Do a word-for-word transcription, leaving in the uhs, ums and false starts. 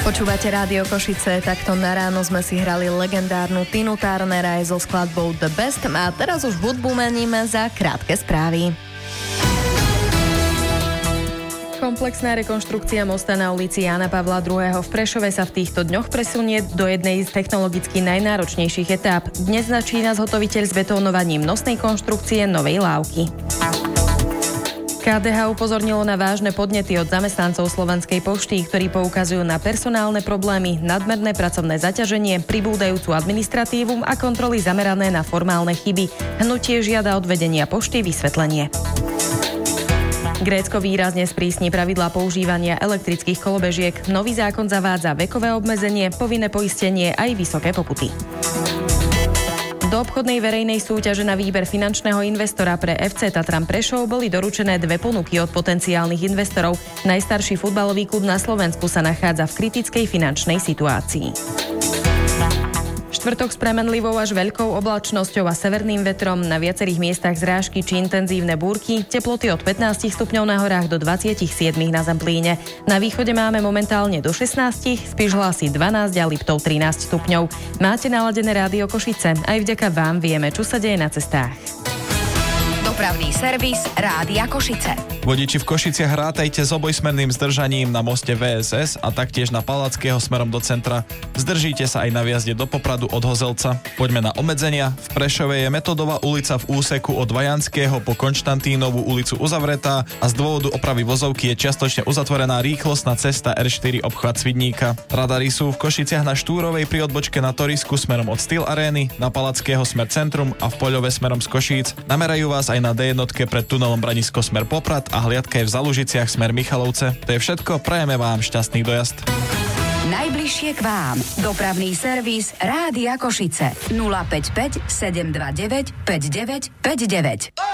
Počúvate Rádio Košice, takto na ráno sme si hrali legendárnu Tinu Turner aj so skladbou The Best a teraz už hudbu meníme za krátke správy. Komplexná rekonštrukcia mosta na ulici Jána Pavla druhého. v Prešove sa v týchto dňoch presunie do jednej z technologicky najnáročnejších etáp. Dnes začína zhotoviteľ s betónovaním nosnej konštrukcie novej lávky. ká dé há upozornilo na vážne podnety od zamestnancov Slovenskej pošty, ktorí poukazujú na personálne problémy, nadmerné pracovné zaťaženie, pribúdajúcu administratívu a kontroly zamerané na formálne chyby. Hnutie žiada od vedenia pošty vysvetlenie. Grécko výrazne sprísni pravidlá používania elektrických kolobežiek. Nový zákon zavádza vekové obmedzenie, povinné poistenie aj vysoké pokuty. Do obchodnej verejnej súťaže na výber finančného investora pre ef cé Tatran Prešov boli doručené dve ponuky od potenciálnych investorov. Najstarší futbalový klub na Slovensku sa nachádza v kritickej finančnej situácii. Štvrtok s premenlivou až veľkou oblačnosťou a severným vetrom, na viacerých miestach zrážky či intenzívne búrky, teploty od pätnásť stupňov na horách do dvadsaťsedem na Zemplíne. Na východe máme momentálne do šestnásť, Spiš hlási dvanásť a Liptov trinásť stupňov. Máte naladené Rádio Košice, aj vďaka vám vieme, čo sa deje na cestách. Dopravný servis Rádia Košice. Vodiči v Košiciach rátajte s obojsmerným zdržaním na moste vé es es a taktiež na Palackého smerom do centra. Zdržíte sa aj na viazde do Popradu od Hozelca. Poďme na obmedzenia. V Prešove je Metodová ulica v úseku od Vajanského po Konštantínovú ulicu uzavretá a z dôvodu opravy vozovky je čiastočne uzatvorená rýchlostná cesta er štyri obchvat Svidníka. Radary sú v Košiciach na Štúrovej pri odbočke na Torisku smerom od Steel Arény, na Palackého smer centrum a v Poľove smerom z Košíc. Namerajú vás aj na dé jedna pred tunelom Branisko smer Poprad a hliadka je v Zalužiciach smer Michalovce. To je všetko, prajeme vám šťastný dojazd. Najbližšie k vám. Dopravný servis Rádia Košice. nula päť päť sedem dva deväť päť deväť päť deväť.